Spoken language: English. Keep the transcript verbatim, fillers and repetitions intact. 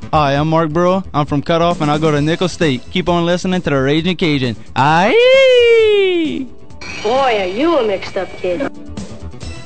Hi, I'm Mark Brewer. I'm from Cutoff, and I go to Nickel State. Keep on listening to the Raging Cajun. Aye! Boy, are you a mixed up kid.